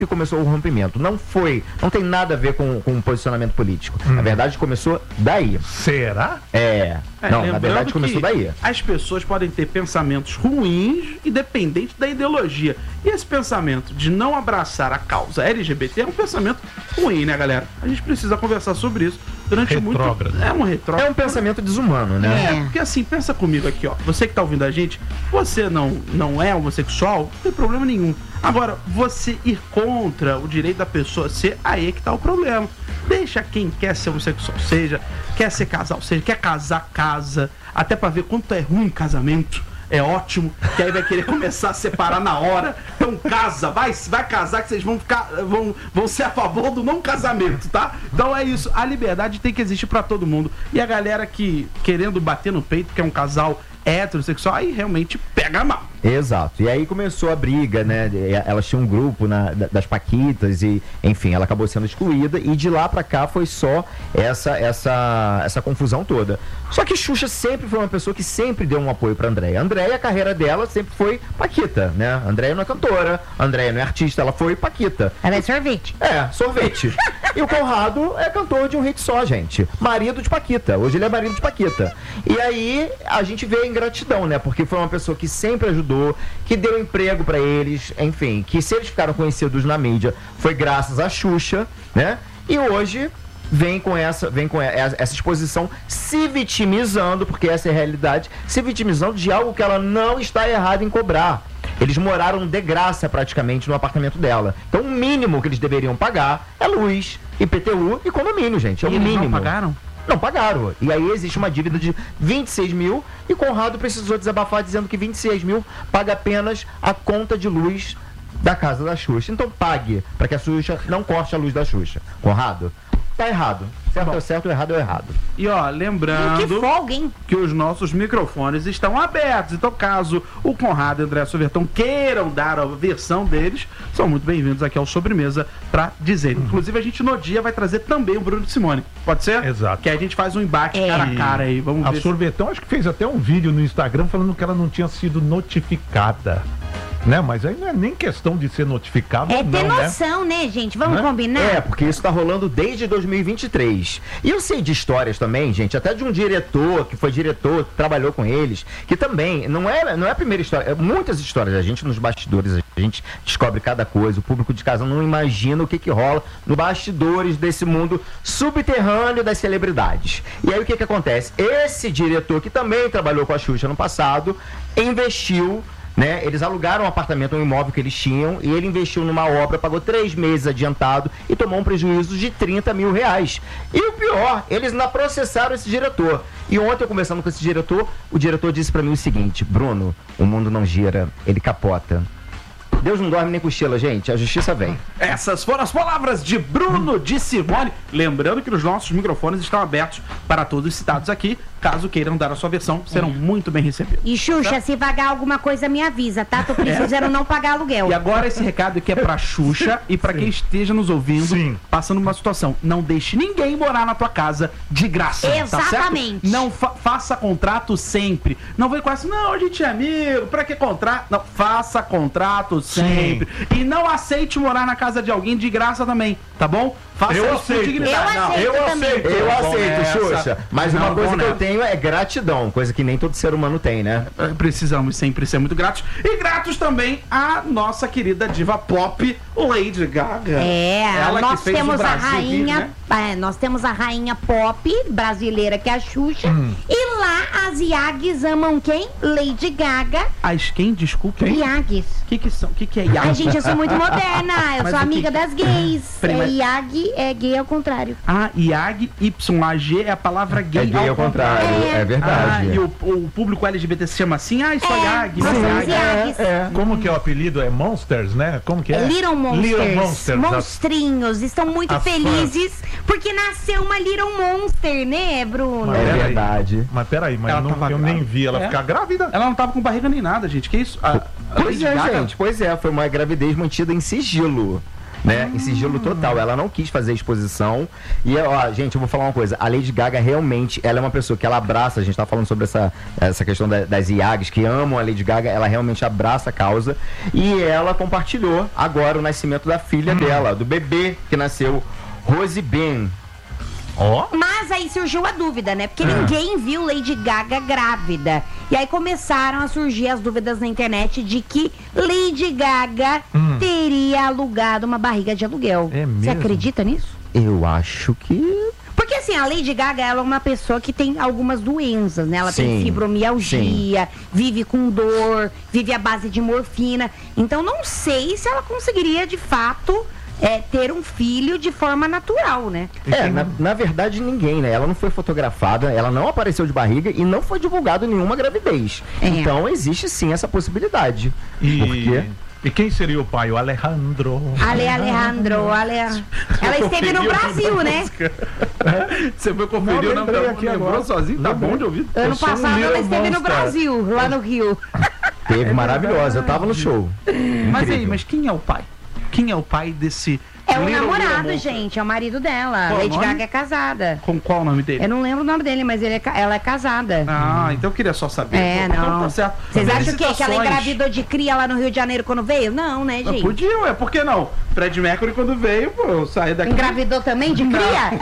que começou o rompimento. Não tem nada a ver com um posicionamento político. Na verdade, começou daí. Será? Não, na verdade começou daí. As pessoas podem ter pensamentos ruins, independente da ideologia. E esse pensamento de não abraçar a causa LGBT é um pensamento ruim, né, galera? A gente precisa conversar sobre isso durante retrógrado. É um retrógrado. É um pensamento desumano, né? Porque assim, pensa comigo aqui, ó. Você que tá ouvindo a gente, você não é homossexual, não tem problema nenhum. Agora, você ir contra o direito da pessoa ser, aí é que tá o problema. Deixa quem quer ser homossexual, quer ser casal, quer casar, casa. Até pra ver quanto é ruim casamento. É ótimo, que aí vai querer começar a separar na hora. Então casa, vai casar, que vocês vão ser a favor do não casamento, tá? Então é isso, a liberdade tem que existir pra todo mundo. E a galera que querendo bater no peito, que é um casal heterossexual, aí realmente pega mal. Exato, e aí começou a briga, né? Elas tinham um grupo das Paquitas e, enfim, ela acabou sendo excluída e de lá pra cá foi só essa confusão toda. Só que Xuxa sempre foi uma pessoa que sempre deu um apoio pra Andréia. Andréia, a carreira dela sempre foi Paquita, né? Andréia não é cantora, Andréia não é artista, ela foi Paquita. Ela é sorvete. Sorvete. E o Conrado é cantor de um hit só, gente. Marido de Paquita. Hoje ele é marido de Paquita. E aí a gente vê a ingratidão, né? Porque foi uma pessoa que sempre ajudou, que deu emprego pra eles, enfim, que se eles ficaram conhecidos na mídia foi graças a Xuxa, né? E hoje vem com essa exposição se vitimizando, porque essa é a realidade, se vitimizando de algo que ela não está errada em cobrar. Eles moraram de graça praticamente no apartamento dela. Então o mínimo que eles deveriam pagar é luz, IPTU e condomínio, gente. É o mínimo. Não pagaram? Não pagaram. E aí existe uma dívida de 26 mil e Conrado precisou desabafar dizendo que 26 mil paga apenas a conta de luz da casa da Xuxa. Então pague, para que a Xuxa não corte a luz da Xuxa. Conrado, tá errado. Certo é certo, errado é errado. E ó, lembrando que folga, hein? Que os nossos microfones estão abertos. Então, caso o Conrado e o André Sovertão queiram dar a versão deles, são muito bem-vindos aqui ao Sobremesa pra dizer. Inclusive, a gente no dia vai trazer também o Bruno de Simone. Pode ser? Exato. Que aí a gente faz um embate cara a cara aí. Vamos ver. A Sorvetão acho que fez até um vídeo no Instagram falando que ela não tinha sido notificada. Né? Mas aí não é nem questão de ser notificado. É ter noção, né, gente? Vamos combinar? Porque isso tá rolando desde 2023. E eu sei de histórias também, gente, até de um diretor, que foi diretor, trabalhou com eles, que também, não é a primeira história, muitas histórias, a gente nos bastidores, a gente descobre cada coisa, o público de casa não imagina o que rola no bastidores desse mundo subterrâneo das celebridades. E aí o que acontece? Esse diretor, que também trabalhou com a Xuxa no passado, investiu, né? Eles alugaram um apartamento, um imóvel que eles tinham, e ele investiu numa obra, pagou 3 meses adiantado e tomou um prejuízo de 30 mil reais. E o pior, eles ainda processaram esse diretor. E ontem, eu conversando com esse diretor, o diretor disse pra mim o seguinte: Bruno, o mundo não gira, ele capota. Deus não dorme nem cochila, gente. A justiça vem. Essas foram as palavras de Bruno de Simone. Lembrando que os nossos microfones estão abertos para todos citados aqui. Caso queiram dar a sua versão, serão muito bem recebidos. E Xuxa, se pagar alguma coisa, me avisa, tá? Tô precisando não pagar aluguel. E agora esse recado aqui é pra Xuxa e pra quem esteja nos ouvindo, passando uma situação. Não deixe ninguém morar na tua casa de graça. Exatamente. Tá certo? Não faça contrato sempre. Não vem com essa, não, a gente é amigo, pra que contrato? Não, faça contrato sempre. E não aceite morar na casa de alguém de graça também, tá bom? Faça eu isso com dignidade. Eu aceito, Xuxa. Mas uma coisa que eu tenho é gratidão, coisa que nem todo ser humano tem, né? Precisamos sempre ser muito gratos. E gratos também à nossa querida diva pop, Lady Gaga. Ela nós que fez temos o Brasil a rainha, né? nós temos a rainha pop brasileira, que é a Xuxa. E lá as Iagues amam quem? Lady Gaga. As quem? Desculpa. Iagues. O que são? O que é Iag? Ai, gente, eu sou muito moderna. Eu sou amiga das gays. Iag é gay ao contrário. Iag, YAG é a palavra gay, gay ao contrário. É verdade. E o público LGBT se chama assim? Só Iag. Nós somos Iagues. Como que é o apelido? É Monsters, né? Como que é? Little Monsters. Little Monsters. Monstrinhos. Estão muito felizes porque nasceu uma Little Monster, né, Bruno? É verdade. Mas peraí, eu nem vi ela ficar grávida. Ela não tava com barriga nem nada, gente. Que isso? Pois é, gente. Pois é, foi uma gravidez mantida em sigilo. né? Em sigilo total. Ela não quis fazer exposição. E, ó, gente, eu vou falar uma coisa. A Lady Gaga realmente, ela é uma pessoa que ela abraça, a gente tá falando sobre essa questão das IAGs, que amam a Lady Gaga, ela realmente abraça a causa. E ela compartilhou agora o nascimento da filha dela, do bebê que nasceu, Rosie Bean. Mas aí surgiu a dúvida, né? Porque ninguém viu Lady Gaga grávida. E aí começaram a surgir as dúvidas na internet de que Lady Gaga teria alugado uma barriga de aluguel. É mesmo? Você acredita nisso? Eu acho que... Porque assim, a Lady Gaga, ela é uma pessoa que tem algumas doenças, né? Ela tem fibromialgia, vive com dor, vive à base de morfina. Então não sei se ela conseguiria, de fato... ter um filho de forma natural, né? Na verdade, ninguém, né? Ela não foi fotografada, ela não apareceu de barriga e não foi divulgado nenhuma gravidez. Então, existe sim essa possibilidade. E quem seria o pai? O Alejandro. Alejandro. Ela esteve no Brasil, né? Você foi conferir o nome dela aqui agora sozinho? Tá bom de ouvir? Ano passado ela esteve no Brasil, lá no Rio. Teve, maravilhosa. Eu tava no show. Mas aí, quem é o pai? Quem é o pai desse... É o namorado, gente, é o marido dela. Qual Lady nome? Gaga é casada. Com qual o nome dele? Eu não lembro o nome dele, mas ela é casada. Ah, então eu queria só saber. Não. Tá certo. Vocês acham o quê? Que ela Felicitações. engravidou de cria lá no Rio de Janeiro quando veio? Não, né, gente? Podia, por que não? Fred Mercury quando veio, pô, eu saí daqui. Engravidou também de cria?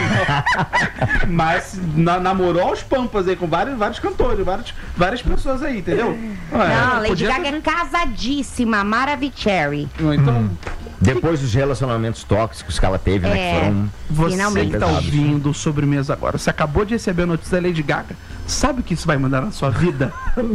Mas namorou aos pampas aí com vários cantores, várias pessoas aí, entendeu? Não, Lady Gaga é casadíssima, Maravicherry. Então, depois dos relacionamentos tóxicos que ela teve, né? Que foram você finalmente. que tá ouvindo Sobremesa agora, você acabou de receber a notícia da Lady Gaga. Sabe o que isso vai mandar na sua vida?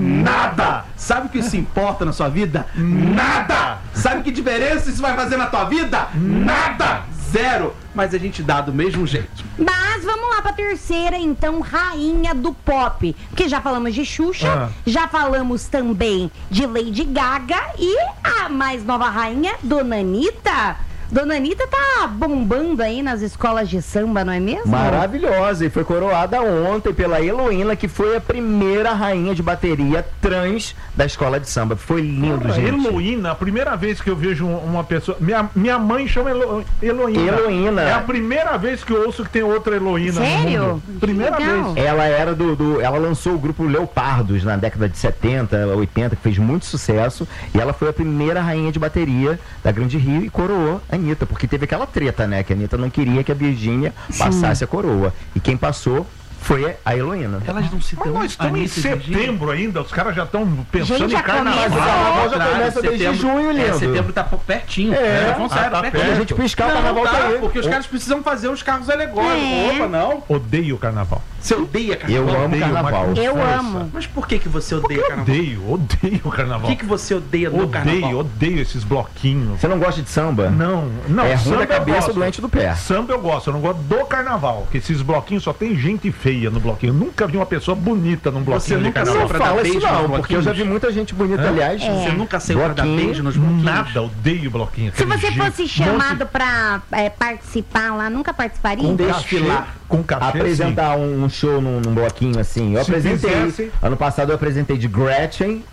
Nada! Sabe o que isso importa na sua vida? Nada! Sabe que diferença isso vai fazer na tua vida? Nada! Zero! Mas a gente dá do mesmo jeito. Mas vamos lá pra terceira, então, rainha do pop. Porque já falamos de Xuxa, já falamos também de Lady Gaga e a mais nova rainha, Dona Anitta. Dona Anitta tá bombando aí nas escolas de samba, não é mesmo? maravilhosa. E foi coroada ontem pela Heloína, que foi a primeira rainha de bateria trans da escola de samba. Foi lindo, gente. Heloína, a primeira vez que eu vejo uma pessoa... Minha mãe chama Heloína. Heloína. É a primeira vez que eu ouço que tem outra Heloína. Sério? No mundo. Primeira Legal. vez. Ela era ela lançou o grupo Leopardos na década de 70, 80, que fez muito sucesso. E ela foi a primeira rainha de bateria da Grande Rio e coroou a Anitta, porque teve aquela treta, né? Que a Anitta não queria que a Virgínia passasse a coroa. E quem passou foi a Heloína. Elas não se Mas dão nós estamos em setembro ainda, os caras já estão pensando Gente, em já carnaval. começou. O carnaval já começa desde junho, lindo. Setembro tá pertinho. tá pertinho. Quando a gente piscar, o carnaval tá aí. Porque os caras precisam fazer os carros alegóricos. Opa, não. Odeio o carnaval. Você odeia carnaval? Eu amo Odeio, carnaval. mas com Eu força. amo. Mas por que você odeia carnaval? Odeio o O carnaval. que você odeia do carnaval? Odeio esses bloquinhos. Você não gosta de samba? Não. É ruim samba da eu cabeça, gosto. doente do pé. Samba eu gosto, eu não gosto do carnaval. Porque esses bloquinhos só tem gente feia no bloquinho. Eu nunca vi uma pessoa bonita num bloquinho de nunca carnaval. Não pra dar fala isso beijo nos não, porque eu já vi bloquinhos? muita gente bonita, aliás. Você nunca saiu pra dar Bloquinho, beijo nos bloquinhos? Nada, odeio bloquinho. Se aquele você jeito. fosse chamado pra participar lá, nunca participaria? Com desfilar. Com cachê, apresentar um show num bloquinho assim. Eu Se apresentei. fizesse- Ano passado eu apresentei de Gretchen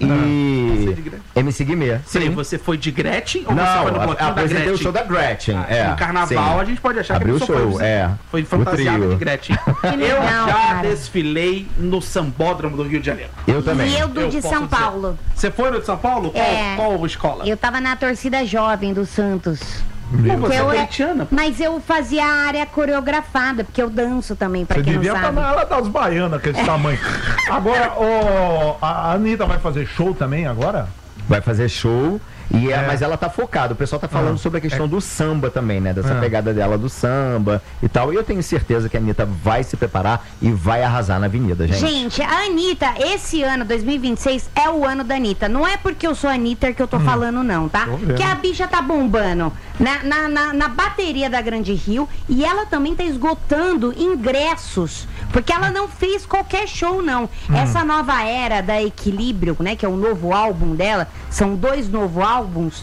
e Você de Gretchen? MC Guimê. Sim. Você foi de Gretchen ou você Não, foi no bloquinho da apresentei Gretchen? o show da Gretchen. No carnaval a gente pode achar Abriu que a o pessoa show, foi o fantasiada trio. de Gretchen. Eu legal, já cara. desfilei no Sambódromo do Rio de Janeiro. Eu também. E eu do Eu de posso São dizer. Paulo. Você foi no de São Paulo? É. Qual escola? Eu tava na torcida jovem do Santos. Pô, você é Eu corintiana? Mas eu fazia a área coreografada, porque eu danço também, pra Você quem não devia estar sabe. na ala das baianas, aquele tamanho. Agora, a Anitta vai fazer show também agora? Vai fazer show. Mas ela tá focada. O pessoal tá falando sobre a questão do samba também, né? Dessa pegada dela do samba e tal. E eu tenho certeza que a Anitta vai se preparar e vai arrasar na avenida, gente. Gente, a Anitta, esse ano, 2026, é o ano da Anitta. Não é porque eu sou a Anitta que eu tô falando, não, tá? Tô vendo. Que a bicha tá bombando na bateria da Grande Rio e ela também tá esgotando ingressos. Porque ela não fez qualquer show, não. Essa nova era da Equilíbrio, né? Que é o novo álbum dela, são 2 novos álbuns,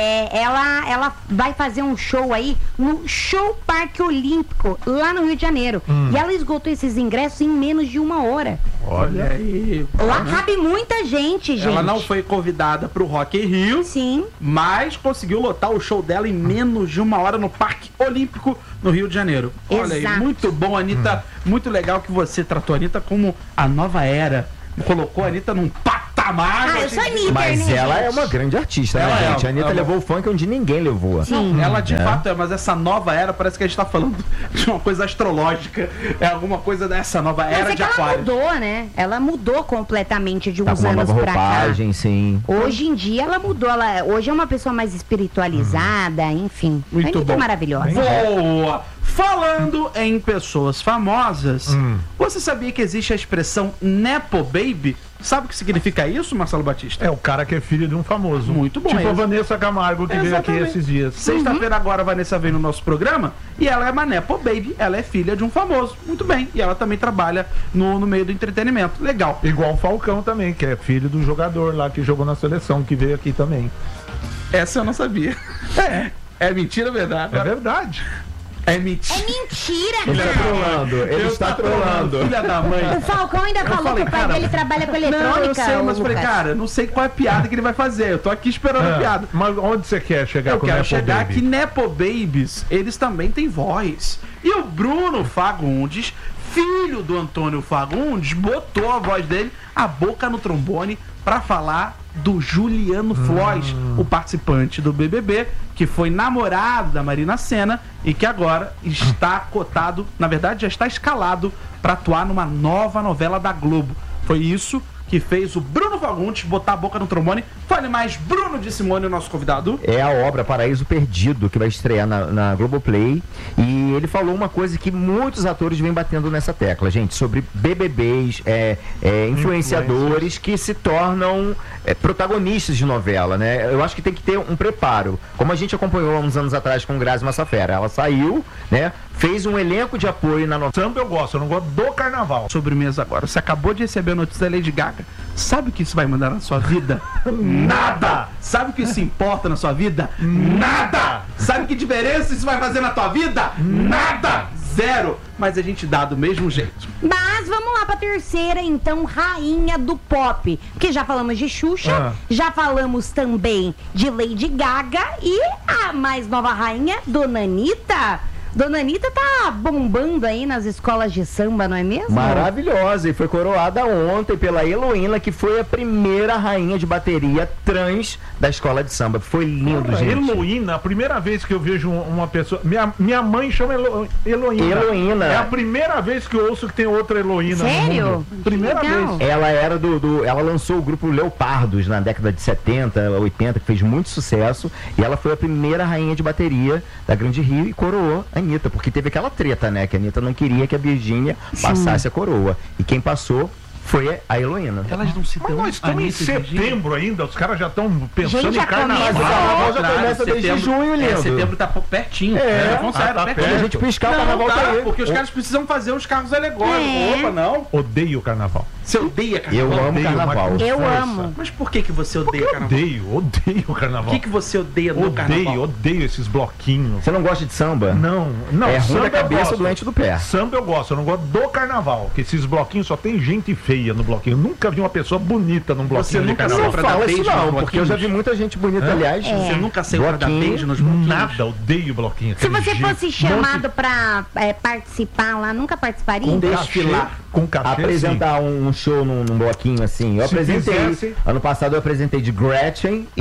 ela vai fazer um show aí no Show Parque Olímpico, lá no Rio de Janeiro. E ela esgotou esses ingressos em menos de 1 hora. Olha aí. Lá cabe muita gente, gente. Ela não foi convidada pro Rock in Rio. Sim. Mas conseguiu lotar o show dela em menos de 1 hora no Parque Olímpico, no Rio de Janeiro. Olha aí, Exato. muito bom, Anitta. Muito legal que você tratou a Anitta como a nova era. Colocou a Anitta num patamar. Eu sou Anitta, Mas né, ela gente? é uma grande artista, Ela né, é, gente? A Anitta ela- levou o funk onde ninguém levou. Sim. Ela de fato é, mas essa nova era parece que a gente tá falando de uma coisa astrológica. É alguma coisa dessa nova Mas era é de que ela Aquário. mudou, né? Ela mudou completamente de Tá uns com uma anos nova pra cá. roupagem, sim. Hoje em dia ela mudou, hoje é uma pessoa mais espiritualizada, enfim. Muito a Anitta bom. é maravilhosa. Boa! Falando em pessoas famosas, você sabia que existe a expressão Nepo Baby? Sabe o que significa isso, Marcelo Batista? É o cara que é filho de um famoso. Muito bom, Tipo a esse. Vanessa Camargo, que veio aqui Exatamente. esses dias. Sexta-feira agora a Vanessa vem no nosso programa e ela é uma Nepo Baby, ela é filha de um famoso. Muito bem. E ela também trabalha no meio do entretenimento. Legal. Igual o Falcão também, que é filho do jogador lá que jogou na seleção, que veio aqui também. Essa eu não sabia. É mentira ou verdade? É verdade. É mentira. É mentira, Ele está cara. trolando, ele está trolando. Filha da mãe. O Falcão ainda falou falei, que o pai cara, dele trabalha com eletrônica. Não, eu sei, mas ô, falei, Lucas. cara, não sei qual é a piada que ele vai fazer. Eu tô aqui esperando a piada. Mas onde você quer chegar Eu com o quero Nepo chegar Baby? que Nepo Babies, eles também têm voz. E o Bruno Fagundes, filho do Antônio Fagundes, botou a voz dele, a boca no trombone, pra falar do Juliano Floyd, o participante do BBB, que foi namorado da Marina Sena e que agora está cotado, na verdade já está escalado para atuar numa nova novela da Globo. Foi isso que fez o Bruno Fagundes botar a boca no trombone. Fale mais, Bruno de Simone, o nosso convidado. É a obra Paraíso Perdido, que vai estrear na Globoplay. E ele falou uma coisa que muitos atores vêm batendo nessa tecla, gente, sobre BBBs, influenciadores que se tornam protagonistas de novela, né? Eu acho que tem que ter um preparo. Como a gente acompanhou há uns anos atrás com Grazi Massafera. Ela saiu, né? Fez um elenco de apoio na novela. Samba eu gosto, eu não gosto do carnaval. Sobremesa agora. Você acabou de receber a notícia da Lady Gaga. Sabe o que isso vai mandar na sua vida? Nada! Sabe o que isso importa na sua vida? Nada! Sabe que diferença isso vai fazer na tua vida? Nada! Zero! Mas a gente dá do mesmo jeito. Mas vamos lá pra terceira, então, rainha do pop. Porque já falamos de Xuxa, já falamos também de Lady Gaga e a mais nova rainha, Dona Anitta. Dona Anitta tá bombando aí nas escolas de samba, não é mesmo? Maravilhosa, e foi coroada ontem pela Heloína, que foi a primeira rainha de bateria trans da escola de samba. Foi lindo, gente. Heloína, a primeira vez que eu vejo uma pessoa. Minha mãe chama Heloína. Heloína. É a primeira vez que eu ouço que tem outra Heloína. Sério? No mundo. Primeira Legal. vez. Ela era ela lançou o grupo Leopardos na década de 70, 80, que fez muito sucesso, e ela foi a primeira rainha de bateria da Grande Rio e coroou a Anitta, porque teve aquela treta, né, que a Anitta não queria que a Virgínia passasse a coroa, e quem passou foi a Heloína. Elas não se Mas dão. nós estamos em Anitta e Virgínia. setembro ainda, os caras já estão pensando Gente, em já carnaval. Mas o começa. carnaval já Claro, começa desde setembro- junho, lindo. Setembro tá pertinho. É. Não, sério, tá pertinho. Quando a gente piscar, o Não, carnaval tá, tá aí. porque os caras precisam fazer os carros alegóricos. É. Opa, não. Odeio o carnaval. Você odeia carnaval? Eu amo Odeio, carnaval. mas com Eu força. amo. Mas por que você odeia carnaval? Odeio o carnaval. O que você odeia no carnaval? Odeio esses bloquinhos. Você não gosta de samba? Não, É ruim samba da eu cabeça gosto. ou doente do pé. Samba eu gosto, eu não gosto do carnaval, que esses bloquinhos só tem gente feia no bloquinho. Eu nunca vi uma pessoa bonita num bloquinho Você de nunca carnaval. Não pra dar fala isso beijo não, nos porque eu já vi bloquinhos? muita gente bonita, aliás. Você nunca saiu pra dar Bloquinho. beijo nos bloquinhos? Nada, odeio bloquinho. Se aquele você jeito, fosse chamado pra participar lá, nunca participaria? Com desfilar. Com cachê, Apresentar um show num bloquinho assim. Eu Se apresentei. fizesse- Ano passado eu apresentei de Gretchen Você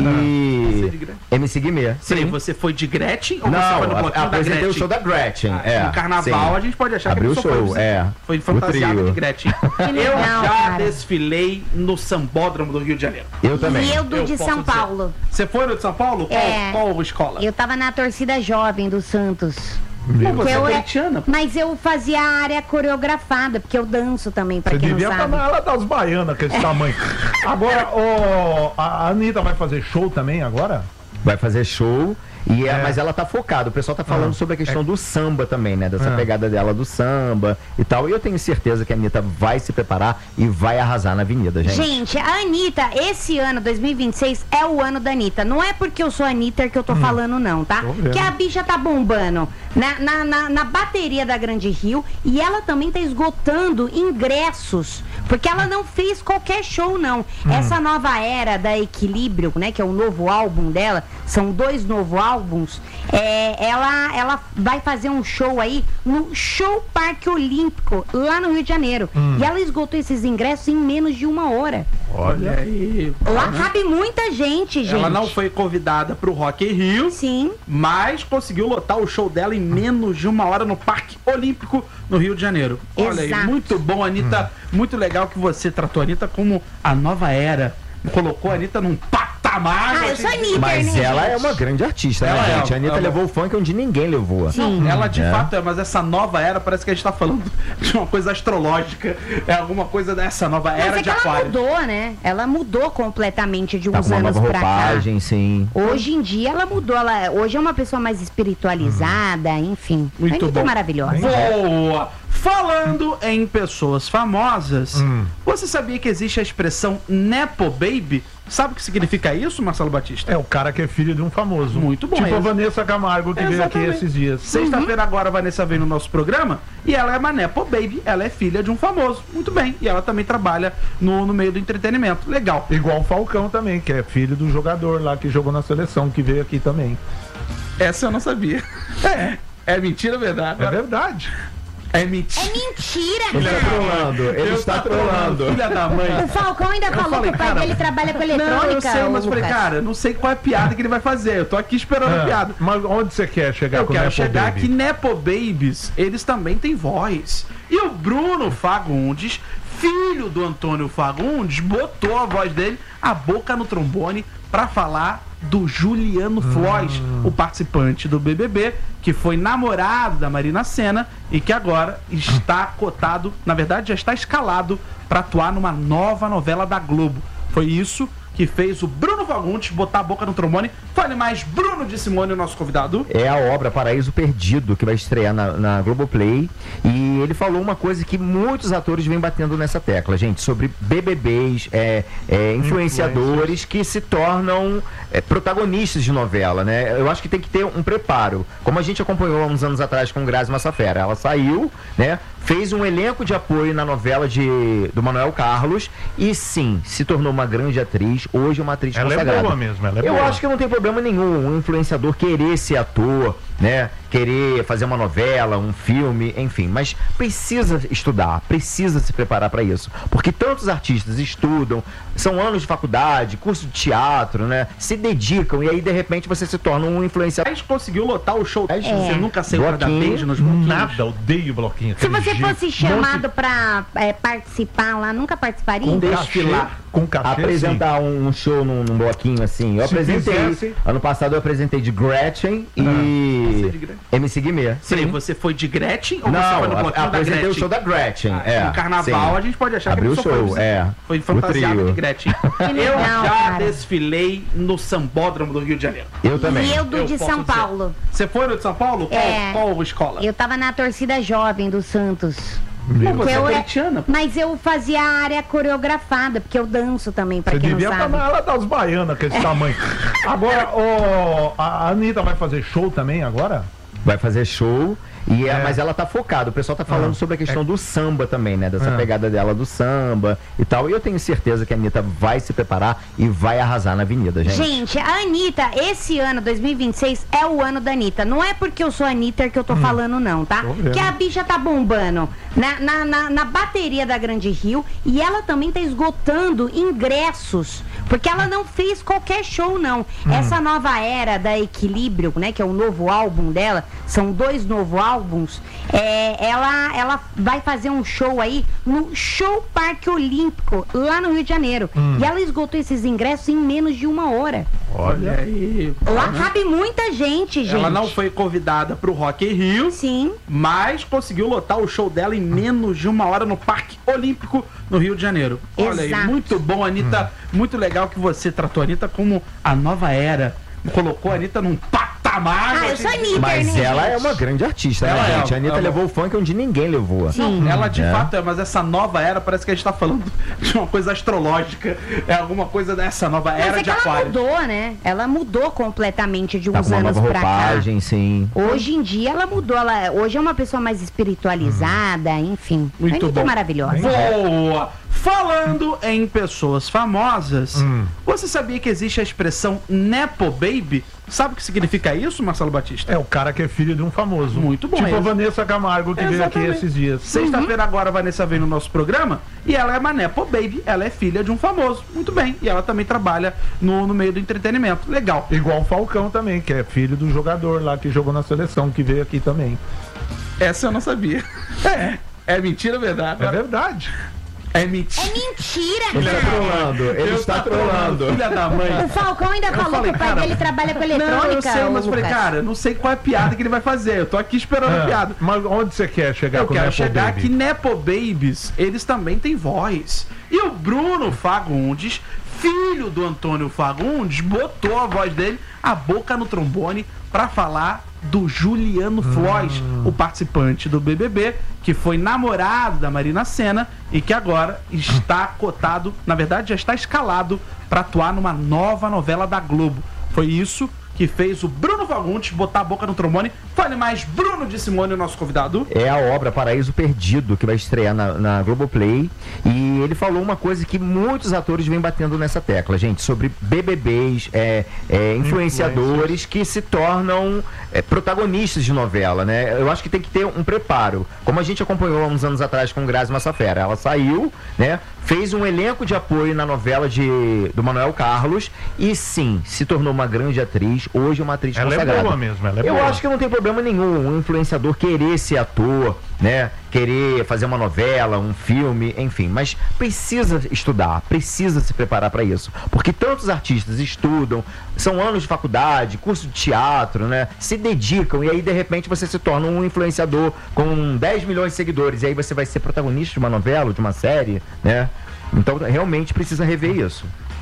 e de Gretchen? MC Guimê. Sim. Você foi de Gretchen ou você Não, foi no bloquinho da apresentei Gretchen? o show da Gretchen. No carnaval sim. a gente pode achar Abriu que o a pessoa show, foi o fantasiada trio. de Gretchen. legal, eu já cara. desfilei no Sambódromo do Rio de Janeiro. Eu também. E eu do de posso São dizer. Paulo. Você foi no de São Paulo? É. Qual escola? Eu tava na torcida jovem do Santos. Pô, você é eu corintiana? Mas eu fazia a área coreografada, porque eu danço também, pra Você quem não devia estar sabe. na ala das baianas, com esse tamanho. Agora, a Anitta vai fazer show também agora? Vai fazer show. Mas ela tá focada. O pessoal tá falando sobre a questão do samba também, né? Dessa pegada dela do samba e tal. E eu tenho certeza que a Anitta vai se preparar e vai arrasar na avenida, gente. Gente, a Anitta, esse ano, 2026, é o ano da Anitta. Não é porque eu sou a Anitta que eu tô falando, não, tá? Que a bicha tá bombando na bateria da Grande Rio e ela também tá esgotando ingressos. Porque ela não fez qualquer show, não. Essa nova era da Equilíbrio, né? Que é o novo álbum dela. São 2 novos álbuns. Ela vai fazer um show aí no Show Parque Olímpico, lá no Rio de Janeiro. E ela esgotou esses ingressos em menos de 1 hora. Olha aí. Lá cabe muita gente. Ela não foi convidada pro Rock in Rio. Sim. Mas conseguiu lotar o show dela em menos de 1 hora no Parque Olímpico, no Rio de Janeiro. Olha aí, muito bom, Anitta. Muito legal que você tratou a Anitta como a nova era. Colocou a Anitta num patamar. Eu sou Anitta, Mas né, ela gente? é uma grande artista, Ela né, é, gente? A Anitta ela- levou o funk onde ninguém levou. Sim. Ela de fato é, mas essa nova era parece que a gente tá falando de uma coisa astrológica. É alguma coisa dessa nova Mas era é de que ela Aquário. mudou, né? Ela mudou completamente de Tá uns com uma anos nova pra cá. roupagem, sim. Hoje em dia ela mudou. Hoje é uma pessoa mais espiritualizada, enfim. Muito a Anitta bom. é maravilhosa. Boa! Falando em pessoas famosas, você sabia que existe a expressão Nepo Baby? Sabe o que significa isso, Marcelo Batista? É o cara que é filho de um famoso. Muito bom, Tipo a isso. Vanessa Camargo, que veio aqui Exatamente. esses dias. Sexta-feira agora a Vanessa veio no nosso programa e ela é uma Nepo Baby, ela é filha de um famoso. Muito bem. E ela também trabalha no meio do entretenimento. Legal. Igual o Falcão também, que é filho do jogador lá que jogou na seleção, que veio aqui também. Essa eu não sabia. É mentira ou verdade? É verdade. É mentira. É mentira, Ele cara. está trolando, ele está trolando. Filha da mãe. O Falcão ainda falou falei, que o pai cara, dele trabalha com eletrônica. Não, eu sei, mas ô, falei, Lucas. cara, não sei qual é a piada que ele vai fazer. Eu tô aqui esperando a piada. Mas onde você quer chegar Eu com o quero Nepo chegar Baby? que Nepo Babies, eles também têm voz. E o Bruno Fagundes, filho do Antônio Fagundes, botou a voz dele, a boca no trombone, pra falar do Juliano Floyd, o participante do BBB, que foi namorado da Marina Sena e que agora está cotado, na verdade já está escalado para atuar numa nova novela da Globo. Foi isso que fez o Bruno Fagundes botar a boca no trombone. Fale mais, Bruno de Simone, o nosso convidado. É a obra Paraíso Perdido, que vai estrear na Globoplay. E ele falou uma coisa que muitos atores vêm batendo nessa tecla, gente, sobre BBBs, influenciadores que se tornam protagonistas de novela, né? Eu acho que tem que ter um preparo. Como a gente acompanhou há uns anos atrás com Grazi Massafera. Ela saiu, né? Fez um elenco de apoio na novela do Manuel Carlos e sim, se tornou uma grande atriz. Hoje é uma atriz Ela consagrada. é boa mesmo, ela é Eu boa. acho que não tem problema nenhum um influenciador querer ser ator, né? Querer fazer uma novela, um filme, enfim. Mas precisa estudar, precisa se preparar para isso. Porque tantos artistas estudam, são anos de faculdade, curso de teatro, né? Se dedicam e aí de repente você se torna um influenciador. Mas conseguiu lotar o show. Você nunca saiu para dar Bloquinho. beijo nos bloquinhos? Nada, odeio bloquinho. Se você aquele fosse jeito. chamado pra participar lá, nunca participaria? Com desfilar. cachê, com cachê, Apresentar um show num bloquinho assim. Eu Se apresentei. fizesse- Ano passado eu apresentei de Gretchen Você e de Gretchen? MC Guimê. Peraí, você foi de Gretchen ou você Não, foi no bloquinho da apresentei Gretchen? o show da Gretchen. No carnaval a gente pode achar Abriu que o show, foi o fantasiado trio. de Gretchen. Que legal, Eu já cara. desfilei no Sambódromo do Rio de Janeiro. Eu também. E eu do de posso São dizer. Paulo. Você foi no de São Paulo? É. Qual escola? Eu tava na torcida jovem do Santos. Pô, você é eu corintiana, pô. Mas eu fazia a área coreografada, porque eu danço também, pra Você quem não devia estar sabe. na ala das baianas, com esse tamanho. Agora, a Anitta vai fazer show também agora? Vai fazer show. Mas ela tá focada. O pessoal tá falando sobre a questão do samba também, né? Dessa pegada dela do samba e tal. E eu tenho certeza que a Anitta vai se preparar e vai arrasar na avenida, gente. Gente, a Anitta, esse ano, 2026, é o ano da Anitta. Não é porque eu sou a Anitta que eu tô falando, não, tá? Tô vendo. Que a bicha tá bombando na bateria da Grande Rio e ela também tá esgotando ingressos. Porque ela não fez qualquer show, não. Essa nova era da Equilíbrio, né? Que é o novo álbum dela. São 2 novos álbuns. Ela vai fazer um show aí no Show Parque Olímpico, lá no Rio de Janeiro. E ela esgotou esses ingressos em menos de 1 hora. Olha aí. Lá cabe muita gente, gente. Ela não foi convidada pro Rock in Rio, Sim. mas conseguiu lotar o show dela em menos de 1 hora no Parque Olímpico, no Rio de Janeiro. Olha aí, Exato. muito bom, Anitta. Muito legal que você tratou a Anitta como a nova era. Colocou a Anitta num patamar. Camargo. Ah, eu sou Anitta, Mas né, ela gente? é uma grande artista, Ela né, é, gente? A Anitta ela- levou o funk onde ninguém levou. Sim. Ela de É. fato é, mas essa nova era parece que a gente tá falando de uma coisa astrológica. É alguma coisa dessa nova Mas era é de que ela aquário. mudou, né? Ela mudou completamente de Tá uns com uma anos nova pra cá. roupagem, sim. Hoje em dia ela mudou, hoje é uma pessoa mais espiritualizada, enfim. Muito a Anitta bom. é maravilhosa. Boa! Falando em pessoas famosas, você sabia que existe a expressão Nepo Baby? Sabe o que significa isso, Marcelo Batista? É o cara que é filho de um famoso. Muito bom, Tipo a exa- Vanessa Camargo, que veio aqui Exatamente. esses dias. Sexta-feira agora a Vanessa vem no nosso programa e ela é uma Nepo Baby, ela é filha de um famoso. Muito bem. E ela também trabalha no meio do entretenimento. Legal. Igual o Falcão também, que é filho do jogador lá que jogou na seleção, que veio aqui também. Essa eu não sabia. É mentira ou verdade? É verdade. É mentira. É mentira, Ele está cara. trolando, ele está trolando. Filha da mãe. O Falcão ainda falou falei, que o pai cara, dele trabalha com eletrônica. Não, eu sei, mas ô, falei, Lucas. cara, não sei qual é a piada que ele vai fazer. Eu tô aqui esperando a piada. Mas onde você quer chegar Eu com o quero Nepo chegar Baby? que Nepo Babies, eles também têm voz. E o Bruno Fagundes, filho do Antônio Fagundes, botou a voz dele, a boca no trombone, pra falar do Juliano Floyd, o participante do BBB, que foi namorado da Marina Sena e que agora está cotado, na verdade já está escalado pra atuar numa nova novela da Globo. Foi isso que fez o Bruno Fagundes botar a boca no trombone. Fale mais, Bruno de Simone, o nosso convidado. É a obra Paraíso Perdido, que vai estrear na Globoplay. E ele falou uma coisa que muitos atores vêm batendo nessa tecla, gente, sobre BBBs, influenciadores que se tornam protagonistas de novela, né? Eu acho que tem que ter um preparo. Como a gente acompanhou há uns anos atrás com Grazi Massafera. Ela saiu, né? Fez um elenco de apoio na novela do Manuel Carlos e sim, se tornou uma grande atriz. Hoje é uma atriz Ela é consagrada. boa mesmo, ela é Eu boa. acho que não tem problema nenhum um influenciador querer ser ator, né? Querer fazer uma novela, um filme, enfim. Mas precisa estudar, precisa se preparar para isso. Porque tantos artistas estudam, são anos de faculdade, curso de teatro, né? Se dedicam e aí de repente você se torna um influenciador com 10 milhões de seguidores. E aí você vai ser protagonista de uma novela, de uma série, né? Então realmente precisa rever isso.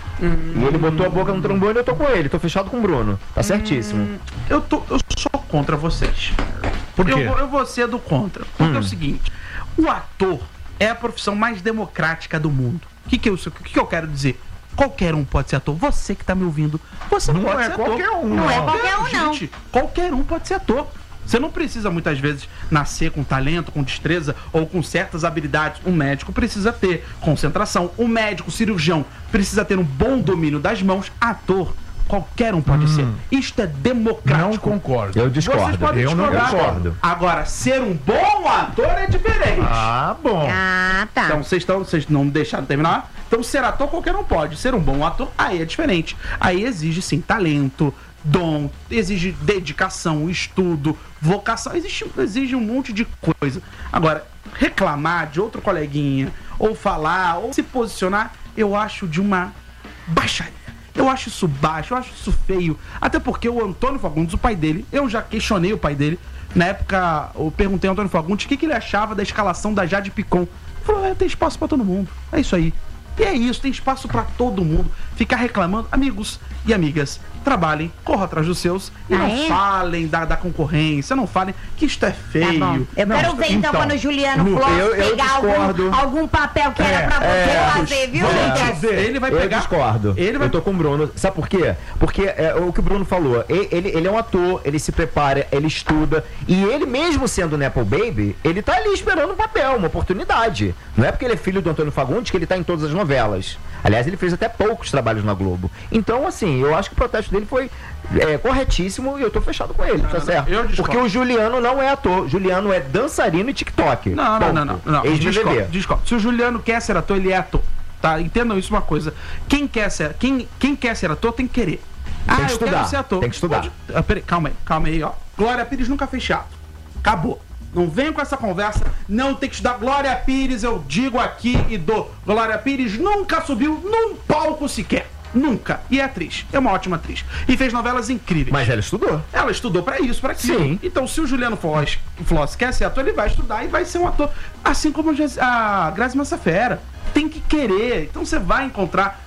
E ele botou a boca no trombone e eu tô com ele, tô fechado com o Bruno. Tá certíssimo. Eu sou contra vocês. Por quê? Eu vou ser do contra. Porque é o seguinte: o ator é a profissão mais democrática do mundo. O que eu quero dizer? Qualquer um pode ser ator. Você que tá me ouvindo, você Não pode é ser ator. qualquer um, Não é não. qualquer um, não. Gente, qualquer um pode ser ator. Você não precisa muitas vezes nascer com talento, com destreza ou com certas habilidades. Um médico precisa ter concentração. Um médico cirurgião precisa ter um bom domínio das mãos. Ator, qualquer um pode ser. Isto é democrático. Não concordo. Eu Vocês discordo. podem Eu não discordar. concordo. Agora, ser um bom ator é diferente. Ah, bom. Ah, tá. Então, vocês não me deixaram terminar? Então, ser ator qualquer um pode. Ser um bom ator, aí é diferente. Aí exige, sim, talento, dom, exige dedicação, estudo, vocação, exige um monte de coisa. Agora, reclamar de outro coleguinha, ou falar, ou se posicionar, eu acho de uma baixaria. Eu acho isso baixo, eu acho isso feio. Até porque o Antônio Fagundes, o pai dele, eu já questionei o pai dele. Na época, eu perguntei ao Antônio Fagundes o que ele achava da escalação da Jade Picon. Ele falou, tem espaço pra todo mundo. É isso aí. E é isso, tem espaço pra todo mundo. Ficar reclamando, amigos e amigas, trabalhem, corram atrás dos seus e Ah, não é? falem da concorrência, não falem que isto é Tá feio. bom. Eu Não, quero ver então, então, quando o Juliano Lu, Flores eu pegar discordo. algum papel que era pra você fazer, viu, Lucas? Ele vai Eu pegar. discordo. Ele vai Eu tô com o Bruno. Sabe por quê? Porque o que o Bruno falou. Ele é um ator, ele se prepara, ele estuda. E ele mesmo sendo Nepo Baby, ele tá ali esperando um papel, uma oportunidade. Não é porque ele é filho do Antônio Fagundes que ele tá em todas as novelas. Aliás, ele fez até poucos trabalhos na Globo. Então, assim, eu acho que o protesto dele foi corretíssimo e eu tô fechado com ele, tá certo? eu discordo. Porque o Juliano não é ator. Juliano é dançarino e TikTok. Não. Ex-BBB. Discordo. Se o Juliano quer ser ator, ele é ator. Tá? Entendam isso uma coisa. Quem quer ser ator tem que querer. Tem que eu estudar, quero ser ator. tem que estudar. Peraí, calma aí, ó. Glória Pires nunca fez teatro. Acabou. Não venham com essa conversa, não tem que estudar. Glória Pires, eu digo aqui e dou. Glória Pires nunca subiu num palco sequer. Nunca. E é atriz. É uma ótima atriz. E fez novelas incríveis. Mas ela estudou. Ela estudou pra isso, pra aquilo. Sim. Então, se o Juliano Floss quer ser ator, ele vai estudar e vai ser um ator. Assim como a Grazi Massafera. Tem que querer. Então, você vai encontrar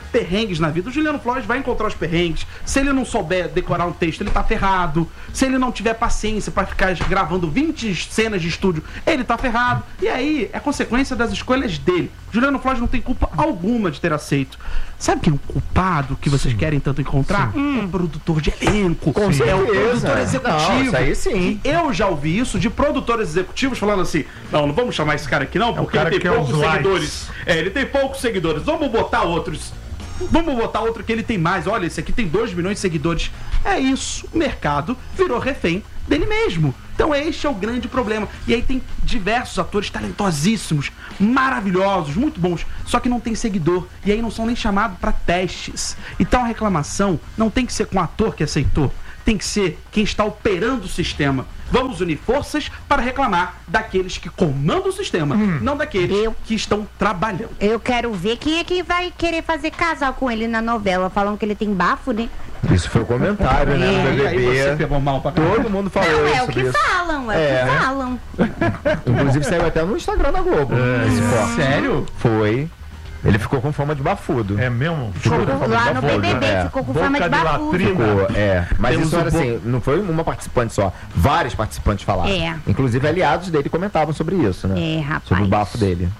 perrengues na vida. O Juliano Flores vai encontrar os perrengues. Se ele não souber decorar um texto, ele tá ferrado. Se ele não tiver paciência pra ficar gravando 20 cenas de estúdio, ele tá ferrado. E aí, é consequência das escolhas dele. Juliano Flores não tem culpa alguma de ter aceito. Sabe quem é o culpado que vocês querem tanto encontrar? É o produtor de elenco. Com É o certeza. produtor executivo. Não, isso aí sim. E eu já ouvi isso de produtores executivos falando assim: não vamos chamar esse cara aqui não, porque cara ele que tem quer poucos os likes. seguidores. Ele tem poucos seguidores. Vamos botar outros. Vamos botar outro que ele tem mais. Olha, esse aqui tem 2 milhões de seguidores. É isso. O mercado virou refém dele mesmo. Então este é o grande problema. E aí tem diversos atores talentosíssimos, maravilhosos, muito bons, só que não tem seguidor. E aí não são nem chamados para testes. Então a reclamação não tem que ser com o ator que aceitou. Tem que ser quem está operando o sistema. Vamos unir forças para reclamar daqueles que comandam o sistema, não daqueles que estão trabalhando. Eu quero ver quem é que vai querer fazer casal com ele na novela. Falam que ele tem bafo, né? Isso foi o comentário, né? Do E aí você BBB. pegou mal pra caralho. Todo mundo falou Não, é o sobre que isso. falam, é o que falam. Inclusive saiu até no Instagram da Globo. Esse corte. Sério? Foi. Ele ficou com fama de bafudo. É mesmo? Lá no BBB É. ficou com Boca fama de de bafudo. latrina. Ficou, mas Temos isso era o bo- assim, não foi uma participante só, vários participantes falaram. É. Inclusive aliados dele comentavam sobre isso, né? É, rapaz. Sobre o bafo dele.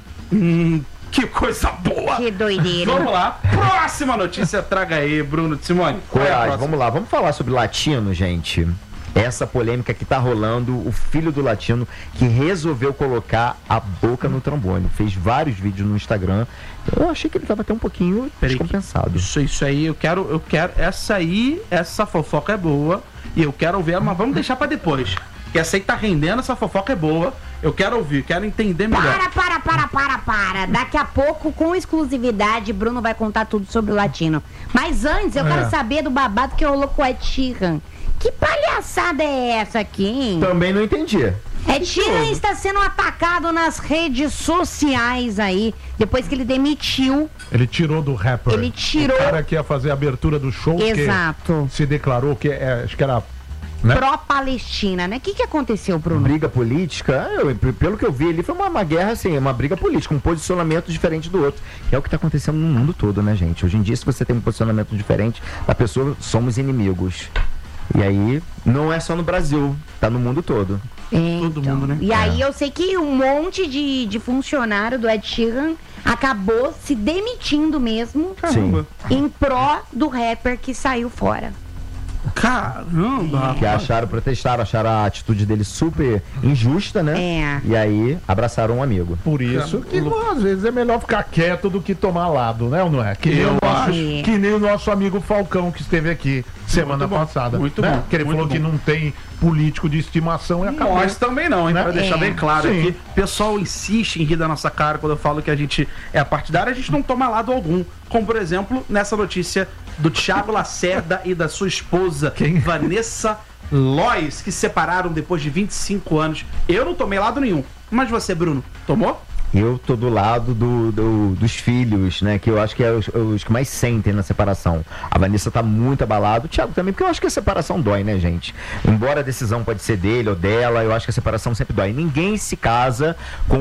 Que coisa boa! Que doideira. Vamos lá, próxima notícia, traga aí, Bruno de Simone. Qual é a Coragem, próxima? vamos lá, vamos falar sobre latino, gente. Essa polêmica que tá rolando, o filho do latino que resolveu colocar a boca no trombone. Fez vários vídeos no Instagram. Eu achei que ele tava até um pouquinho Peraí, descompensado. Isso aí, eu quero, essa fofoca é boa, e eu quero ouvir ela, mas vamos deixar pra depois. Que essa aí tá rendendo, essa fofoca é boa, eu quero ouvir, quero entender melhor. Para. Daqui a pouco, com exclusividade, Bruno vai contar tudo sobre o latino. Mas antes, eu quero saber do babado que rolou com o Ed Sheeran. Que palhaçada é essa aqui, hein? Também não entendi. Ed Sheeran está sendo atacado nas redes sociais aí, depois que ele demitiu. Ele tirou do rapper. Ele tirou- O cara que ia fazer a abertura do show. Exato. Que se declarou que acho que era. Né? Pró-Palestina, né? O que aconteceu, Bruno? Briga política, pelo que eu vi ali, foi uma guerra, assim, uma briga política, um posicionamento diferente do outro. Que é o que tá acontecendo no mundo todo, né, gente? Hoje em dia, se você tem um posicionamento diferente da pessoa, somos inimigos. E aí, não é só no Brasil, tá no mundo todo. Todo mundo, né? E aí eu sei que um monte de funcionário do Ed Sheeran acabou se demitindo mesmo Sim. em pró do rapper que saiu fora. Caramba! Que protestaram, acharam a atitude dele super injusta, né? É. E aí, abraçaram um amigo. Por isso que às vezes é melhor ficar quieto do que tomar lado, né? Ou não é? Que nem, Eu o nosso, acho. que nem o nosso amigo Falcão que esteve aqui semana Muito bom, passada. muito né? bom, Que ele muito falou bom. que não tem político de estimação e acabou. Nós também não, hein? Né? Pra deixar É. bem claro Sim. aqui. O pessoal insiste em rir da nossa cara quando eu falo que a gente é partidário, a gente não toma lado algum. Como, por exemplo, nessa notícia do Thiago Lacerda e da sua esposa, Vanessa Lois, que se separaram depois de 25 anos. Eu não tomei lado nenhum. Mas você, Bruno, tomou? Eu tô do lado dos filhos, né? Que eu acho que é os que mais sentem na separação. A Vanessa tá muito abalada, o Thiago também, porque eu acho que a separação dói, né, gente? Embora a decisão pode ser dele ou dela, eu acho que a separação sempre dói. Ninguém se casa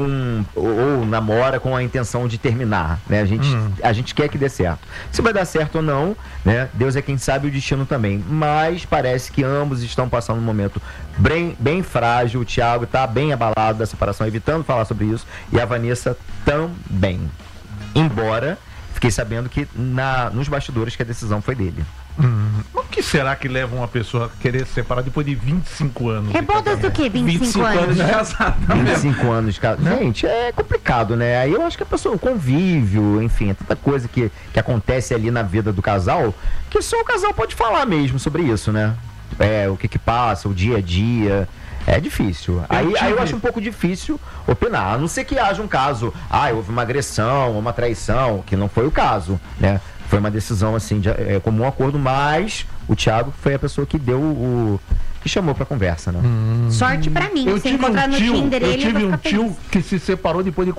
ou namora com a intenção de terminar, né? A gente quer que dê certo. Se vai dar certo ou não, né? Deus é quem sabe o destino também. Mas parece que ambos estão passando um momento bem frágil. O Thiago tá bem abalado da separação, evitando falar sobre isso. E a Vanessa também. Embora fiquei sabendo que nos bastidores que a decisão foi dele. O que será que leva uma pessoa a querer se separar depois de 25 anos? de Rebeldas do casamento? quê? 25 anos? de casado. tá mesmo? 25 anos de casa. Gente, é complicado, né? Aí eu acho que a pessoa, o convívio, enfim, é tanta coisa que acontece ali na vida do casal, que só o casal pode falar mesmo sobre isso, né? O que passa, o dia a dia. É difícil. Aí eu acho um pouco difícil opinar. A não ser que haja um caso, houve uma agressão, uma traição, que não foi o caso, né? Foi uma decisão, assim, de comum acordo, mas o Thiago foi a pessoa que deu que chamou pra conversa, né? Sorte pra mim. Eu Se tive encontrar um no tio, Tinder eu ele, tive eu um vou ficar tio feliz. que se separou depois de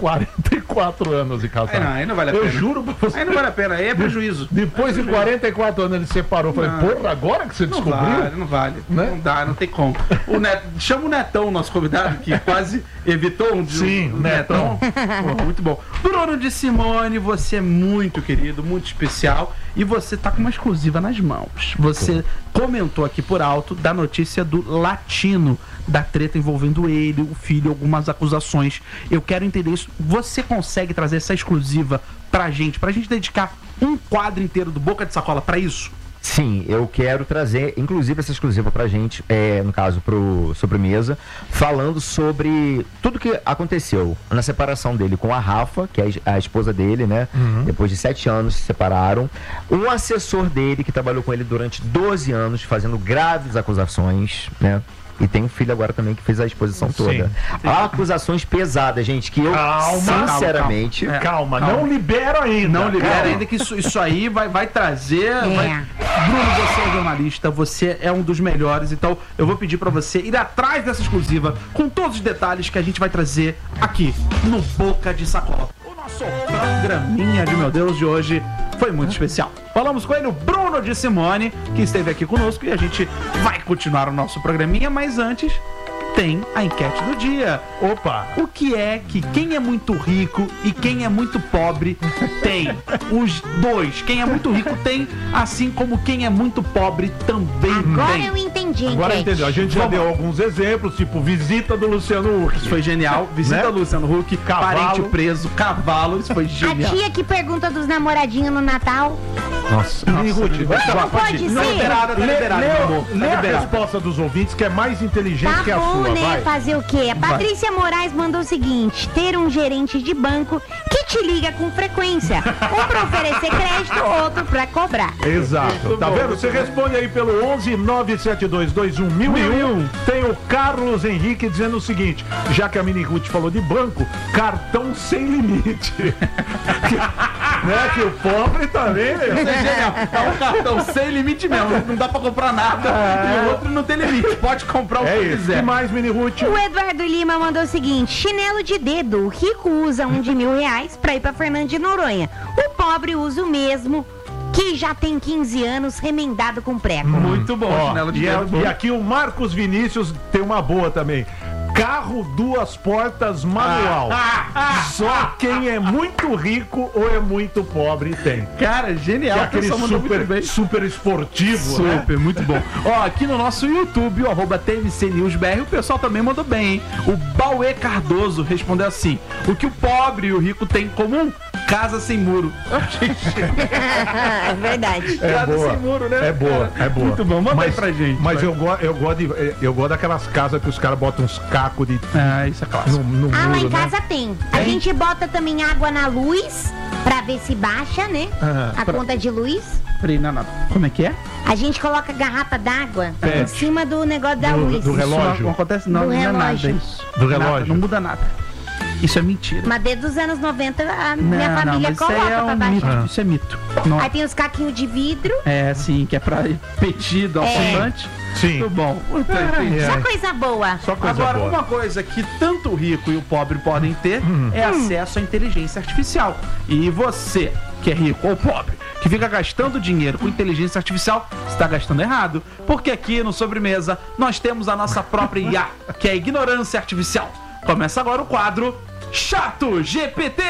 44 anos de casado. Aí não vale a pena. Eu juro pra você. Aí não vale a pena, aí é prejuízo. Depois de 44 anos ele se separou. Eu falei, porra, agora que você Não descobriu? vale, não vale. Né? Não dá, não tem como. Chama o Netão, nosso convidado, que quase evitou Sim, o Netão. Pô, muito bom. Bruno de Simone, você é muito querido, muito especial. E você tá com uma exclusiva nas mãos. Você comentou aqui por alto da notícia do Latino, da treta envolvendo ele, o filho, algumas acusações. Eu quero entender isso. Você consegue trazer essa exclusiva pra gente dedicar um quadro inteiro do Boca de Sacola pra isso? Sim, eu quero trazer, inclusive, essa exclusiva pra gente, no caso, pro Sobremesa, falando sobre tudo que aconteceu na separação dele com a Rafa, que é a esposa dele, né? Depois de 7 anos se separaram. Um assessor dele que trabalhou com ele durante 12 anos, fazendo graves acusações, né? E tem um filho agora também que fez a exposição toda. Há acusações pesadas, gente, que eu, sinceramente... Calma, não libera ainda. Não libera ainda, que isso aí vai trazer... Bruno, você é jornalista, você é um dos melhores, então eu vou pedir pra você ir atrás dessa exclusiva com todos os detalhes que a gente vai trazer aqui no Boca de Sacola. O nosso programinha de meu Deus de hoje foi muito especial. Falamos com ele, o Bruno de Simone, que esteve aqui conosco, e a gente vai continuar o nosso programinha, mas antes tem a enquete do dia. Opa! O que é que quem é muito rico e quem é muito pobre tem? Os dois. Quem é muito rico tem, assim como quem é muito pobre também Agora tem. eu entendi, Agora entendeu. A gente já deu alguns exemplos, tipo visita do Luciano Huck. Isso foi genial. Visita Né? Luciano Huck, Cavalo. parente preso, cavalo. Isso foi A genial. tia que pergunta dos namoradinhos no Natal. Nossa, Ruth, Não pode Não ser. liberado, tá liberado, meu amor. Tá lê a liberado. resposta dos ouvintes, que é mais inteligente Tá que a bom, sua, né? vai. Fazer o quê? A Patrícia Moraes mandou o seguinte: ter um gerente de banco que te liga com frequência. Um pra oferecer crédito, outro pra cobrar. Exato. Tá vendo? Você responde aí pelo 11 97221 1001. Tem o Carlos Henrique dizendo o seguinte: já que a Mini Ruth falou de banco, cartão sem limite. Né? Que o pobre também, Isso né? é genial. É um cartão sem limite mesmo. Não dá pra comprar nada. E o outro não tem limite. Pode comprar o que É isso. quiser. E mais, Mini Ruth? O Eduardo Lima mandou o seguinte: chinelo de dedo. O rico usa um de R$1.000 pra ir pra Fernando de Noronha. O pobre usa o mesmo, que já tem 15 anos, remendado com prego. Muito bom, Ó, chinelo de e, dedo. bom. e aqui o Marcos Vinícius tem uma boa também. Carro 2 portas manual. Só quem é muito rico ou é muito pobre tem. Cara, Que genial. é A aquele pessoa mandou muito bem. super esportivo, né? Super, muito bom. Ó, aqui no nosso YouTube, o @TMCNewsBR, o pessoal também mandou bem, hein? O Bauê Cardoso respondeu assim: o que o pobre e o rico têm em comum? Casa sem muro. É verdade. É Casa boa. sem muro, né? É boa, é boa. Muito bom, manda aí pra gente. Mas vai. eu gosto daquelas casas que os caras botam uns cacos de Isso é clássico. no Ah, lá muro, em né? casa tem. A gente bota também água na luz pra ver se baixa, né? A conta de luz. Peraí, não. Como é que é? A gente coloca garrafa d'água em Pet. cima do negócio da Do- luz. do relógio. Isso não acontece, não. Do Não é nada relógio. isso. Do Nada, relógio. não muda nada. Isso é mentira. Mas desde os anos 90 a minha família mas isso aí coloca é pra um baixar. mito. Isso é mito. Não. Aí tem os caquinhos de vidro. É, sim, que é pra pedido, alfinante. Sim. Muito bom. Muito entendi. Só coisa boa. Só coisa Agora, boa. uma coisa que tanto o rico e o pobre podem ter é acesso à inteligência artificial. E você, que é rico ou pobre, que fica gastando dinheiro com inteligência artificial, está gastando errado. Porque aqui no Sobremesa nós temos a nossa própria IA, que é a ignorância artificial. Começa agora o quadro Chato GPT.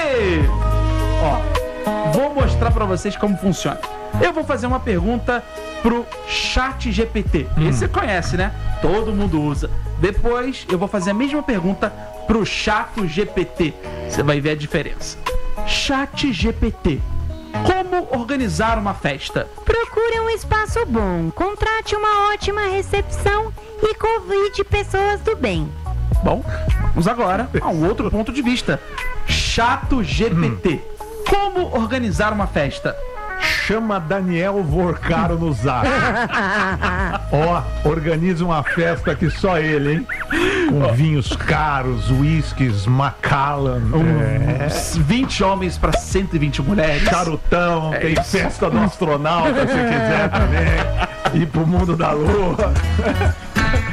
Ó, vou mostrar pra vocês como funciona. Eu vou fazer uma pergunta pro Chat GPT. Esse você conhece, né? Todo mundo usa. Depois eu vou fazer a mesma pergunta pro Chato GPT. Você vai ver a diferença. Chat GPT. Como organizar uma festa? Procure um espaço bom, contrate uma ótima recepção e convide pessoas do bem. Bom, vamos agora a um outro ponto de vista. Chato GPT. Como organizar uma festa? Chama Daniel Vorcaro no zap. Ó, organiza uma festa que só ele, hein? Com vinhos caros, whiskies, Macallan, Uns 20 homens para 120 mulheres. charutão, tem isso. festa do astronauta se quiser também. Ir pro mundo da lua.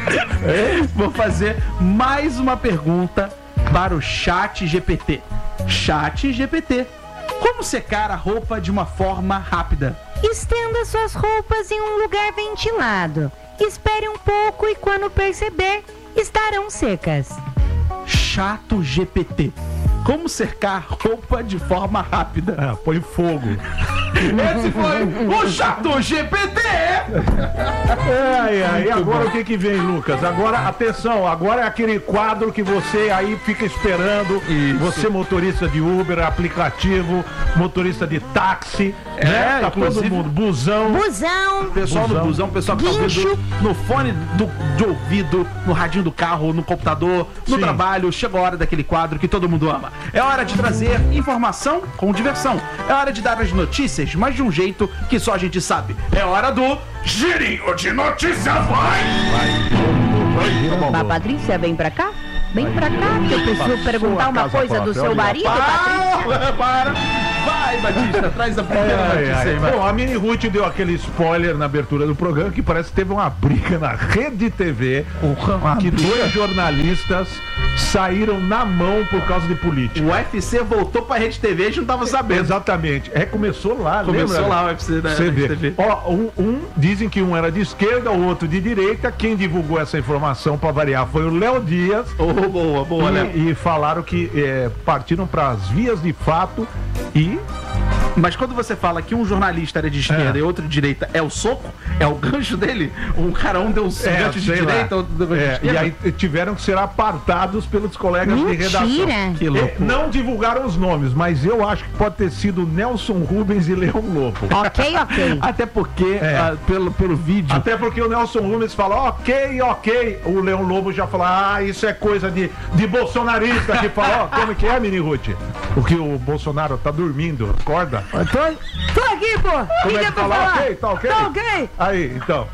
Vou fazer mais uma pergunta para o Chat GPT. Chat GPT. Como secar a roupa de uma forma rápida? Estenda suas roupas em um lugar ventilado. Espere um pouco e quando perceber, estarão secas. Chato GPT. Como secar roupa de forma rápida? Põe fogo. Esse foi o Chato GPT! E agora o que vem, Lucas? Agora, atenção, agora é aquele quadro que você aí fica esperando. Isso. Você, motorista de Uber, aplicativo, motorista de táxi, né? Tá todo mundo, busão. Pessoal no busão, pessoal que tá ouvindo no fone de ouvido, no radinho do carro, no computador, no trabalho. Chegou a hora daquele quadro que todo mundo ama. É hora de trazer informação com diversão. É hora de dar as notícias, mas de um jeito que só a gente sabe. É hora do Girinho de Notícias, vai! Patrícia, vem pra cá? Vem pra cá, que eu preciso perguntar uma coisa do seu marido, Patrícia. Para! Vai, Batista, traz a primeira notícia aí, vai. Bom, a Mini Ruth deu aquele spoiler na abertura do programa que parece que teve uma briga na Rede TV que 2 jornalistas saíram na mão por causa de política. O UFC voltou pra Rede TV e a gente não tava sabendo. Exatamente. Começou lá, Começou lembra? lá o UFC da Rede TV. Ó, dizem que um era de esquerda, o outro de direita. Quem divulgou essa informação, pra variar, foi o Léo Dias. Boa, Léo. E falaram que partiram para as vias de fato e... Mas quando você fala que um jornalista era de esquerda e outro de direita, é o soco? É o gancho dele? Um deu um gancho de direita, outro deu gancho de esquerda? E aí tiveram que ser apartados pelos colegas de redação. Que loucura. Não divulgaram os nomes, mas eu acho que pode ter sido Nelson Rubens e Leão Lobo. Ok. Até porque, pelo vídeo... Até porque o Nelson Rubens fala, ok. O Leão Lobo já fala, isso é coisa de bolsonarista que fala, como que é, Mini Ruth? Porque o Bolsonaro tá dormindo, acorda. Tô aqui, pô. Como é que tá lá? Tá ok? Tá ok. Aí, então.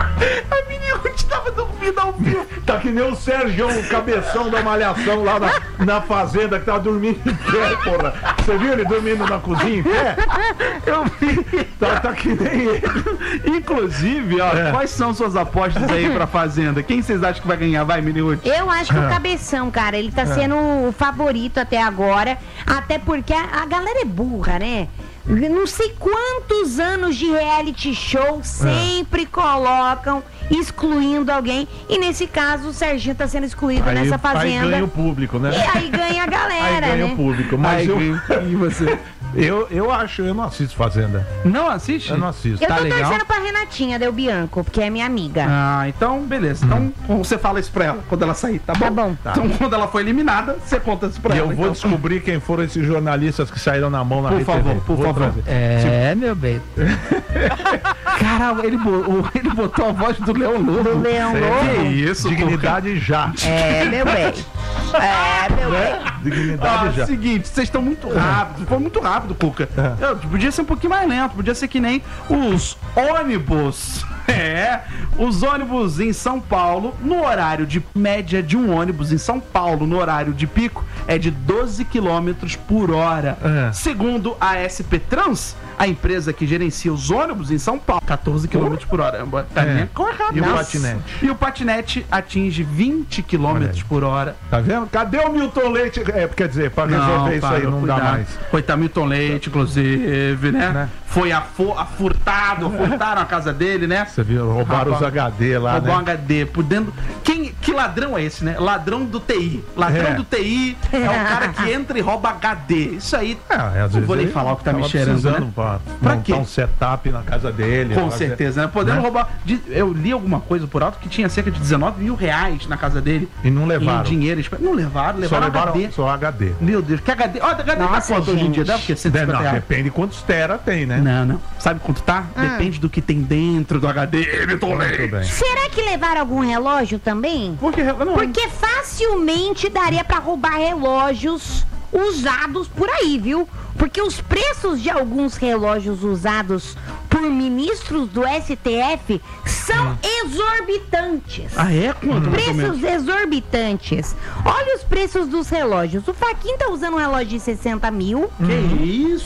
A Mini Ruth tava dormindo ao vivo. Tá que nem o Sérgio, o cabeção da malhação lá na fazenda, que tava dormindo em pé, porra. Você viu ele dormindo na cozinha em pé? Eu vi. Tá que nem ele. Inclusive, quais são suas apostas aí pra Fazenda? Quem vocês acham que vai ganhar? Vai, Mini Ruth? Eu acho que o Cabeção, cara, ele tá sendo o favorito até agora. Até porque a galera é burra, né? Não sei quantos anos de reality show sempre colocam excluindo alguém. E nesse caso o Serginho tá sendo excluído nessa Fazenda. Aí ganha o público, né? E aí ganha a galera, aí ganha né? o público. Mas E você? Eu não assisto Fazenda. Não assiste? Eu não assisto. Eu Tá tô legal. torcendo pra Renatinha Del Bianco, porque é minha amiga. Ah, então beleza. Então você fala isso pra ela quando ela sair, tá bom? Tá bom. Então quando ela for eliminada, você conta isso pra E ela. eu vou então. descobrir quem foram esses jornalistas que saíram na mão na Por Rede favor, TV. por Vou favor. trazer. Meu bem. Caralho, ele botou a voz do Leão Lobo. Do Leão Lobo. Que isso, Dignidade já. É, meu bem. Dignidade já. Seguinte, vocês estão muito rápidos. Foi muito rápido, Cuca. Podia ser um pouquinho mais lento. Podia ser que nem os ônibus. Os ônibus em São Paulo, no horário de média de um ônibus em São Paulo, no horário de pico, é de 12 km por hora. Segundo a SP Trans, a empresa que gerencia os ônibus em São Paulo, 14 km por hora. E o patinete? E o patinete atinge 20 km por hora. Tá vendo? Cadê o Milton Leite? Quer dizer, pra resolver isso aí não dá mais. Coitado, Milton Leite, inclusive, né? Foi furtaram a casa dele, né? Você viu? Roubaram os HD lá, Roubou né? um HD por dentro. Que ladrão é esse, né? Ladrão do TI. Ladrão do TI é o cara que entra e rouba HD. Isso aí, não vou nem falar o que tá me cheirando, né? Pra quê? montar um setup na casa dele. Com certeza, né? Podendo roubar. Eu li alguma coisa por alto que tinha cerca de 19 mil reais na casa dele. E não levaram. Em dinheiro. Não levaram, HD. Só HD. Meu Deus, que HD. Ó, HD tá quanto hoje em dia? Deve que 150 Não, reais. depende quantos tera tem, né? Não. Sabe quanto tá? Depende do que tem dentro do HD. Muito bem. Será que levaram algum relógio também? Porque facilmente daria pra roubar relógios usados por aí, viu? Porque os preços de alguns relógios usados por por ministros do STF são exorbitantes. Ah, é? Quanto? Preços exorbitantes. Olha os preços dos relógios. O Faquin tá usando um relógio de 60 mil. Que isso?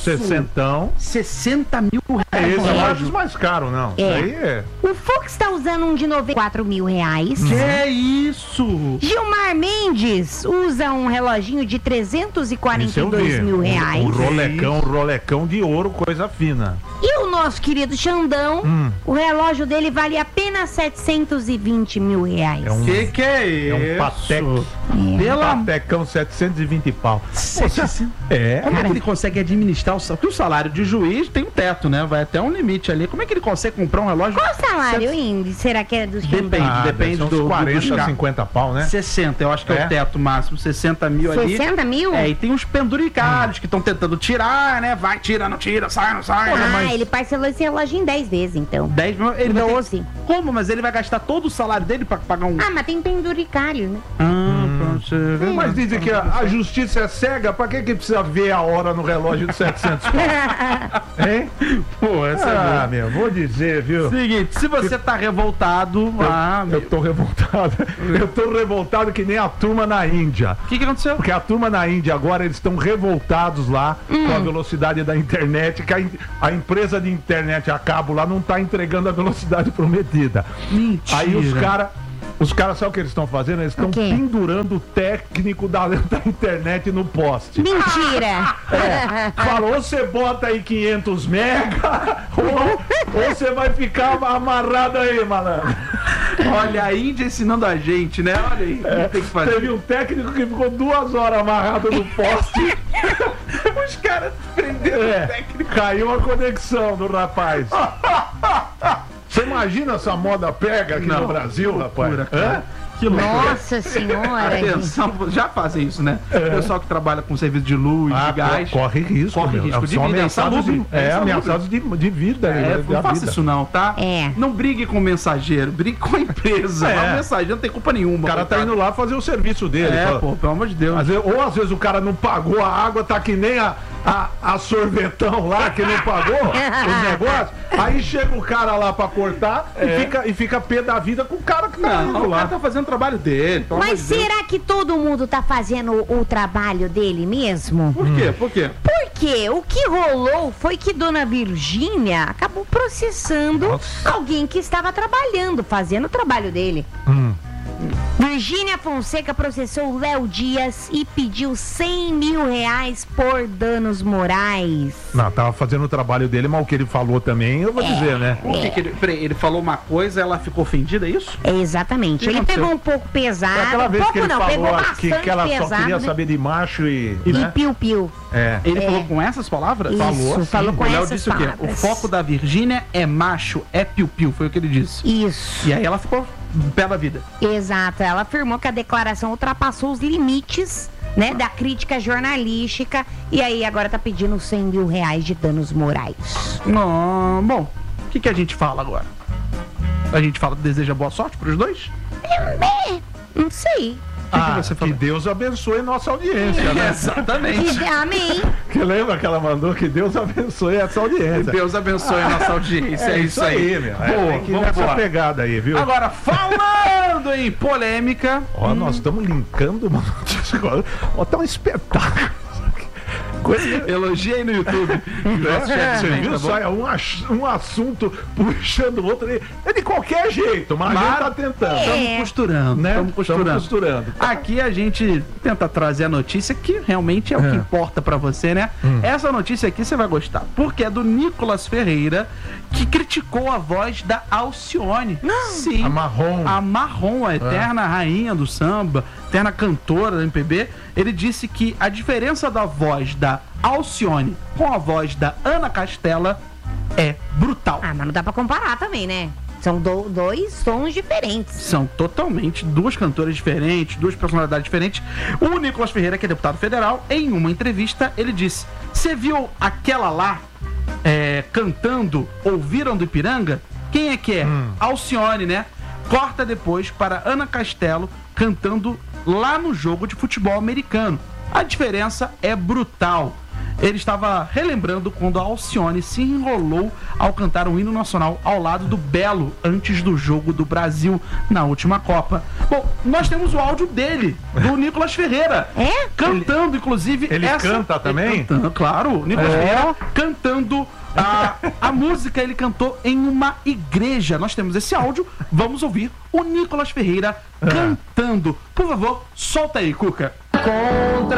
60 mil reais. Esse é relógio. mais dos mais caros, não. É. Aí é. O Fux tá usando um de 94 mil reais. Que isso? Gilmar Mendes usa um reloginho de Isso eu 342 vi. mil reais. Um rolecão de ouro, coisa fina. E o nosso querido Xandão, o relógio dele vale apenas 720 mil reais. É um, Que é isso? é um Patek. Pela... Patecão, 720 pau. É. Como é que ele consegue administrar o salário? Porque o salário de juiz tem um teto, né? Vai até um limite ali. Como é que ele consegue comprar um relógio? Qual o salário, Indy? Será que é do Xandão? Depende uns do 40, 50 pau, né? 60, eu acho que é É? o teto máximo. 60 mil ali. 60 mil? É, e tem uns penduricalhos que estão tentando tirar, né? Vai, tira, não tira, sai, não sai. Ah, ele parcelou esse relógio em 10 vezes, então. 10 mil. Ele vai ter- 12. Como? Mas ele vai gastar todo o salário dele pra pagar um. Ah, mas tem penduricalho, né? Pronto, você vê. Mas dizem que a justiça é cega, pra que precisa ver a hora no relógio de 700 pau? Hein? Pô, essa é boa. Meu, vou dizer, viu? Seguinte, se você tá revoltado, Eu tô revoltado. Eu tô revoltado que nem a turma na Índia. o que aconteceu? Porque a turma na Índia agora, eles estão revoltados lá com a velocidade da internet, que a empresa de internet a cabo lá não tá entregando a velocidade prometida. Mentira. Aí os caras, sabe o que eles estão fazendo? Eles estão O quê? pendurando o técnico da internet no poste. Mentira! Falou, ou você bota aí 500 mega, ou você vai ficar amarrado aí, malandro. Olha, a Índia ensinando a gente, né? Olha aí, o que tem que fazer. Teve um técnico que ficou 2 horas amarrado no poste. Os caras prenderam o técnico. Caiu a conexão do rapaz. Você imagina essa moda pega aqui no Brasil, loucura, rapaz? cara. Hã? Que loucura. Nossa senhora, gente. Atenção, já fazem isso, né? O pessoal que trabalha com serviço de luz, de gás. corre risco. Corre meu. risco de São vida, é ameaçados insalubre. de, ameaçados de vida. Não faça isso não, tá? É. Não brigue com o mensageiro, brigue com a empresa. É. O mensageiro não tem culpa nenhuma. O cara tá coitado. indo lá fazer o serviço dele. É, Fala, pô, pelo amor de Deus. às vezes o cara não pagou a água, tá que nem a sorvetão lá que não pagou os negócios. Aí chega o cara lá pra cortar e fica pé da vida com o cara que tá indo Não, o lá. cara tá fazendo o trabalho dele. pelo amor Mas de Deus. será que todo mundo tá fazendo o trabalho dele mesmo? Por quê? Por quê? Porque o que rolou foi que Dona Virgínia acabou processando alguém que estava trabalhando, fazendo o trabalho dele. Virgínia Fonseca processou Léo Dias e pediu 100 mil reais por danos morais. Não, tava fazendo o trabalho dele, mas o que ele falou também, eu vou dizer, né? Por que ele, peraí, ele falou uma coisa, ela ficou ofendida, é isso? Exatamente. O que Ele aconteceu? pegou um pouco pesado. Aquela vez pouco que ele não, pegou falou bastante que ela só pesado, queria né? saber de macho e E né? piu-piu. É. Ele falou com essas palavras? Isso, Falou, falou sim. com O Léo essas disse o quê? O palavras. foco da Virgínia é macho, é piu-piu, foi o que ele disse. Isso. E aí ela ficou pé da vida. Exato, ela afirmou que a declaração ultrapassou os limites, né, da crítica jornalística e aí agora tá pedindo 100 mil reais de danos morais. Bom, o que a gente fala agora? A gente fala, deseja boa sorte pros dois? Não sei. você que falou? Deus abençoe nossa audiência, né? Exatamente. Amém. Que lembra que ela mandou que Deus abençoe essa audiência. Deus abençoe a nossa audiência, é isso aí. meu. Boa, Tem que ir vamos nessa embora. pegada aí, viu? Agora, falando em polêmica, Ó, nós estamos linkando uma notícia agora. Ó, tá um espetáculo. Coisa... elogia aí no YouTube. Você viu? tá Sai um assunto puxando o outro. É de qualquer jeito, mas a gente tá tentando. Estamos costurando, Né? estamos costurando. Estamos costurando. Aqui a gente tenta trazer a notícia que realmente é o que importa pra você, né? Essa notícia aqui você vai gostar, porque é do Nicolas Ferreira, que criticou a voz da Alcione. Sim. A Marrom. A Marrom, a eterna rainha do samba, eterna cantora da MPB. Ele disse que a diferença da voz da Alcione com a voz da Ana Castela é brutal. Ah, mas não dá pra comparar também, né? São dois sons diferentes. São totalmente duas cantoras diferentes, duas personalidades diferentes. O Nicolas Ferreira, que é deputado federal, em uma entrevista, ele disse: "Você viu aquela lá cantando Ouviram do Ipiranga? Quem é que é? Alcione, né? Corta depois para Ana Castelo cantando lá no jogo de futebol americano. A diferença é brutal." Ele estava relembrando quando a Alcione se enrolou ao cantar o hino nacional ao lado do Belo antes do jogo do Brasil na última Copa. Bom, nós temos o áudio dele, do Nicolas Ferreira. É? Cantando, inclusive. Ele canta também? Cantando, claro, o Nicolas Ferreira cantando a música. Ele cantou em uma igreja. Nós temos esse áudio. Vamos ouvir o Nicolas Ferreira cantando. Por favor, solta aí, Cuca.